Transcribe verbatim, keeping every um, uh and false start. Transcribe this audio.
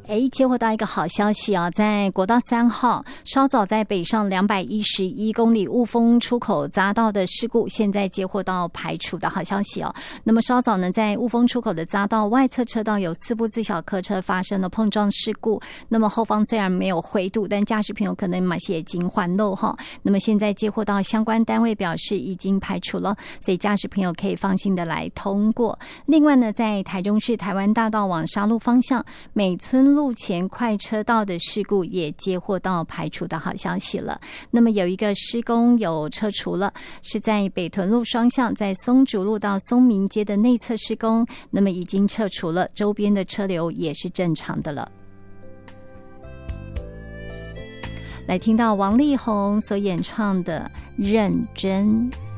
哎，接获到一个好消息啊，在国道三号稍早在北上两百一十一公里雾峰出口匝道的事故，现在接获到排除的好消息哦。那么稍早呢，在雾峰出口的匝道外侧车道有四部自小客车发生了碰撞事故，那么后方虽然没有回堵，但驾驶朋友可能马些已经缓漏哈。那么现在接获到相关单位表示已经排除了，所以驾驶朋友可以放心的来通过。另外呢，在台中市台湾大道往沙鹿方向美村路前快车道的事故也接获到排除的好消息了。那么有一个施工有撤除了，是在北屯路双向在松竹路到松明街的内侧施工，那么已经撤除了，周边的车流也是正常的了。来听到王力宏所演唱的《认真》。